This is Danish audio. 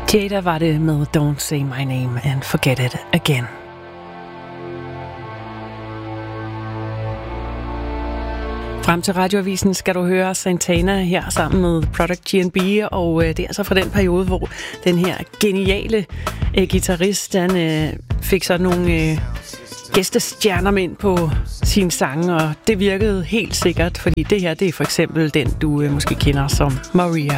Jada var det med Don't Say My Name and Forget It Again. Frem til Radioavisen skal du høre Santana her sammen med Product GNB, og det er altså fra den periode, hvor den her geniale guitarist, han fik sådan nogle gæstestjerner ind på sine sange, og det virkede helt sikkert, fordi det her, det er for eksempel den, du måske kender som Maria.